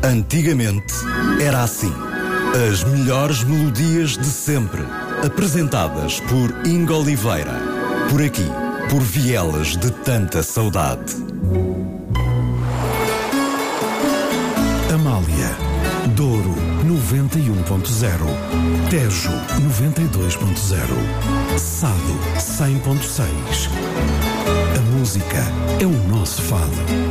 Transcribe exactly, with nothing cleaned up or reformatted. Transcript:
Antigamente era assim. As melhores melodias de sempre, apresentadas por Ingo Oliveira. Por aqui, por vielas de tanta saudade. Amália, Douro noventa e um ponto zero, Tejo noventa e dois ponto zero, Sado cem ponto seis. A música é o nosso fado.